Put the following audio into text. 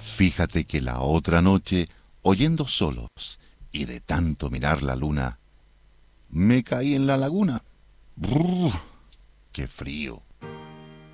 Fíjate que la otra noche, oyendo solos y de tanto mirar la luna, me caí en la laguna. ¡Brrr! ¡Qué frío!